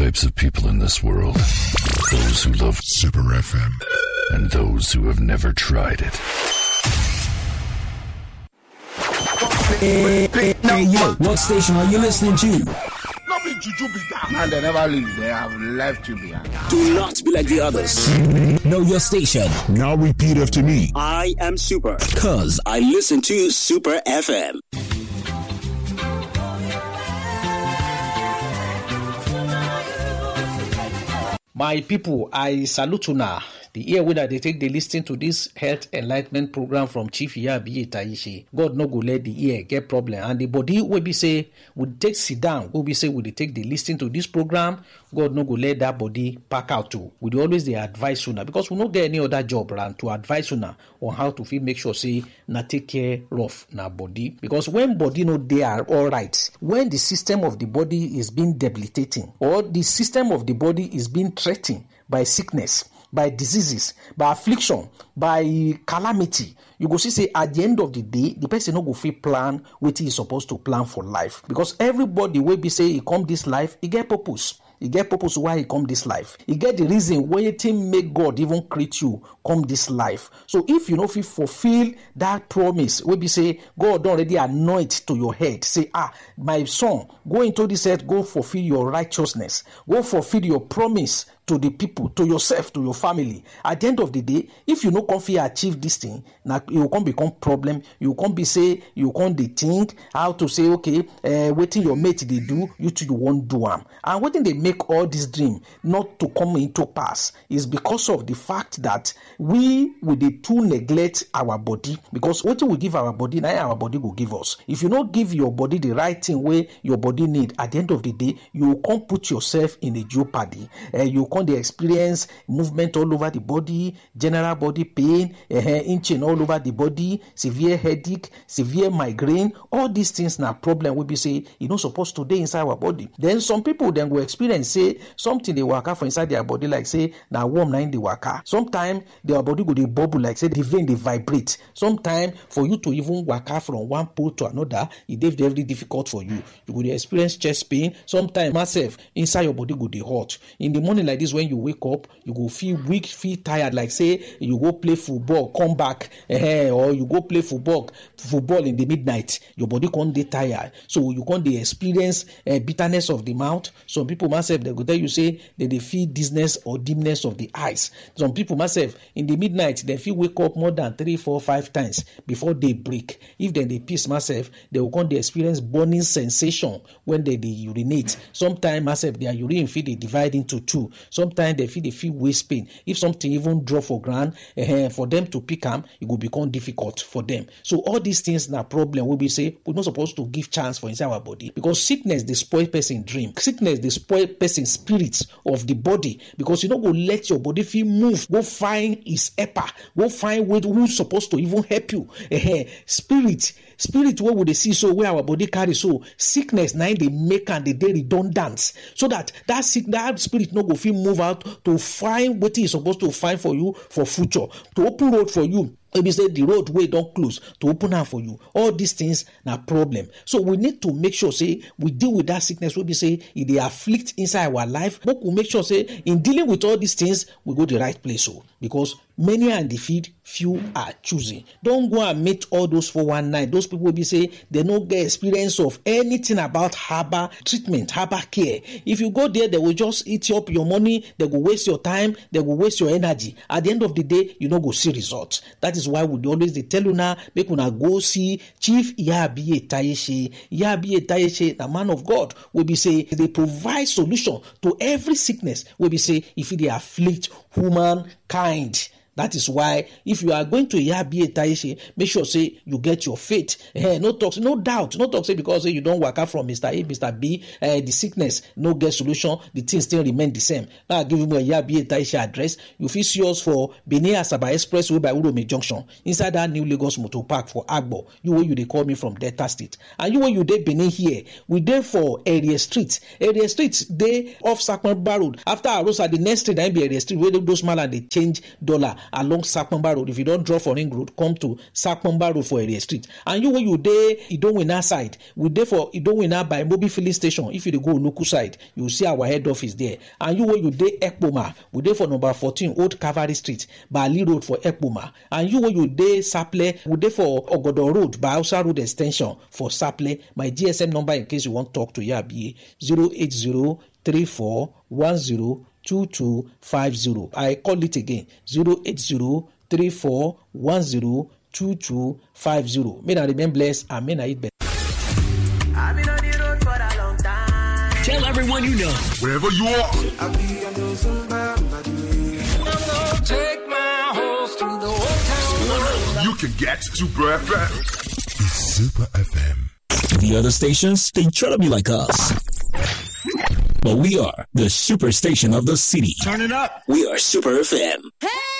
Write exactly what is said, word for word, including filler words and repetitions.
types of people in this world. Those who love Super F M and those who have never tried it. Hey, hey, hey, yo, what station are you listening to? Nothing Juju be that. And they never leave. They have left you behind. Do not be like the others. Know your station. Now repeat after me. I am Super. Cause I listen to Super F M. My people, I salute you now. The year when they take the listen to this health enlightenment program from Chief Iyabiye Taishi. God no go let the ear get problem. And the body will be say, would take sit down, will be say, would they take the listen to this program? God no go let that body pack out too. We always the advice sooner because we don't get any other job around to advise sooner on how to feel make sure say na take care of na body. Because when body no they are all right, when the system of the body is being debilitating or the system of the body is being threatened by sickness, by diseases, by affliction, by calamity, you go see say at the end of the day, the person no go fit plan what he is supposed to plan for life. Because everybody will be say he come this life, he get purpose. He get purpose why he come this life. He get the reason why it make God even create you come this life. So if you know if you fulfill that promise, we be say God don't already anoint to your head. Say, ah, my son, go into this earth, go fulfill your righteousness, go fulfill your promise to the people, to yourself, to your family. At the end of the day, if you no come fit achieve this thing, now you can't become problem. You can't be say you can't dey think how to say okay, uh, waiting your mate they do, you too you won't do them. And waiting they make all this dream not to come into pass is because of the fact that we will the too neglect our body. Because what we give our body, now our body will give us. If you not give your body the right thing where your body need, at the end of the day, you can't put yourself in a jeopardy. Uh, you can't they experience movement all over the body, general body pain, uh, inching all over the body, severe headache, severe migraine. All these things now problem will be say you not supposed to be inside our body. Then some people then will experience say something they waka for inside their body like say now warm na in the waka. Sometimes their body go dey bubble like say the vein they vibrate. Sometimes for you to even waka from one pole to another, it dey very difficult for you. You go dey experience chest pain. Sometimes myself inside your body go dey hot. In the morning like this when you wake up, you go feel weak, feel tired, like say you go play football, come back, eh, or you go play football, football in the midnight, your body can't dey tired, so you can't dey experience uh, bitterness of the mouth. Some people myself they go tell you say that they feel dizziness or dimness of the eyes. Some people myself in the midnight they feel wake up more than three, four, five times before they break. If then they piss myself, they will come they experience burning sensation when they, they urinate. Sometimes myself their urine feel they divide into two. Sometimes they feel they feel waist pain. If something even drop for ground, uh, for them to pick them, it will become difficult for them. So all these things now problem will be say we're not supposed to give chance for inside our body because sickness they spoil person dream. Sickness they spoil person spirits of the body because you don't go let your body feel move. Go find his helper. Go find who's supposed to even help you. Uh, spirit, spirit. What would they see? So where our body carry so sickness now they make and they dey redundant so that that sick that spirit no go feel move out to find what is supposed to find for you for future, to open road for you. Maybe say the road way don't close to open up for you. All these things are problem. So we need to make sure say we deal with that sickness. We be say if they afflict inside our life, but we make sure say in dealing with all these things we go the right place. So because many are in the field, few are choosing. Don't go and meet all those four one nine. Those people will be say they don't get experience of anything about herbal treatment, herbal care. If you go there, they will just eat up your money. They will waste your time. They will waste your energy. At the end of the day, you don't go see results. That is why we always they tell you now, make una go see Chief Iyabiye Taishi. Iyabiye Taishi, the man of God, will be say they provide solution to every sickness. Will be say if they afflict humankind. That is why if you are going to Iyabiye Taishi, make sure say you get your faith. Eh, no talk, no doubt, no talk say because say, you don't work out from Mister A, Mister B, uh, the sickness no get solution, the things still remain the same. Now I give you a Iyabiye Taishi address. You fit see us for Benin Asaba Expressway by Urome Junction, inside that new Lagos Motor Park for Agbo. You where you they call me from Delta State, and you where you dey Benin here. We dey for Area Street. Area Street dey off Sakman Road. After Arosa, the next street I be Area Street where those man and they change dollar. along Sapamba Road. If you don't draw for Ring Road, come to Sapamba Road for area street. And you when you dey Idowina side, we dey for Idowina by Mobi filling station. If you dey go local side, you will see our head office there. And you when you dey Ekpoma, we dey for number fourteen Old Cavalry Street, Bali Road for Ekpoma. And you when you dey Saple, we dey for Ogodo Road by Hausa Road Extension for Saple. My G S M number in case you want to talk to Yabi, zero eight zero three four one zero two two five zero. I call it again, zero eight zero three four one zero two two five zero. May I remain blessed and may I eat better. I've been on the road for a long time. Tell everyone you know. Wherever you are. I'll be on the Zumba, I'm gonna take my horse through the old town. You can get Super F M. It's Super F M. The other stations, they try to be like us. But we are the super station of the city. Turn it up. We are Super F M. Hey!